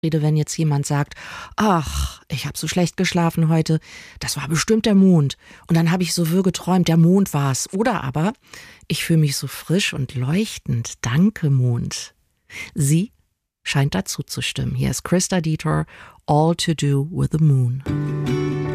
Wenn jetzt jemand sagt, ach, ich habe so schlecht geschlafen heute, das war bestimmt der Mond. Und dann habe ich so wirr geträumt, der Mond war's. Oder aber, ich fühle mich so frisch und leuchtend, danke Mond. Sie scheint dazu zu stimmen. Hier ist Christa Dieter, All to Do with the Moon.